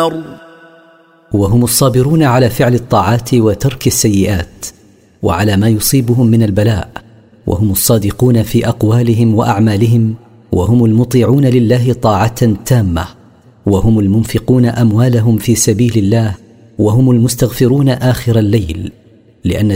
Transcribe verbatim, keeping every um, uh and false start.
النار. وهم الصابرون على فعل الطاعات وترك السيئات وعلى ما يصيبهم من البلاء، وهم الصادقون في أقوالهم وأعمالهم، وهم المطيعون لله طاعة تامة، وهم المنفقون أموالهم في سبيل الله، وهم المستغفرون آخر الليل، لأن